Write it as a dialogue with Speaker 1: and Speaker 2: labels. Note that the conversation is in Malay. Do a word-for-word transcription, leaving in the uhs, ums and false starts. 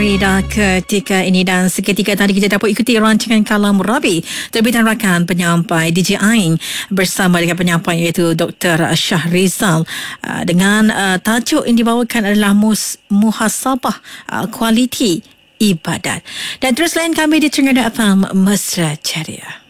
Speaker 1: hari dah ketika ini dan seketika tadi kita dapat ikuti rancangan Kalam Rabi terbitan rakan penyampai D J Aing bersama dengan penyampai iaitu Doktor Shahrizal uh, dengan uh, tajuk yang dibawakan adalah mus, muhasabah uh, kualiti ibadat. Dan terus lain kami di Terengganu F M Mesra Ceria.